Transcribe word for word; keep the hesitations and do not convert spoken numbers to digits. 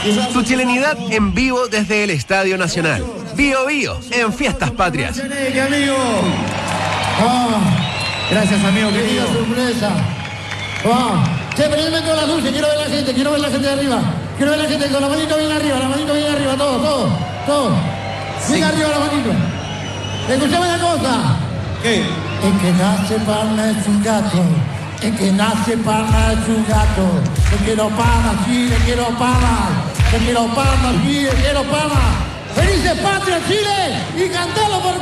Tu chilenidad en vivo desde el Estadio Nacional. Bio Bio en Fiestas Patrias. amigo! Oh, gracias, amigo querido. Sorpresa. Oh. Che, pero yo me entro las luces, quiero ver la gente, quiero ver la gente de arriba. Quiero ver la gente con la manito bien arriba, la manito bien arriba, todo, todo, todo. Bien Sí. arriba la manito. Escuchame una cosa. ¿Qué? El que nace Palma es un gato. El que nace Palma es un gato. Le quiero Palma, sí, le quiero Palma. Le quiero Palma, sí, le quiero Palma. ¡Felices Patria, Chile! Y cantalo por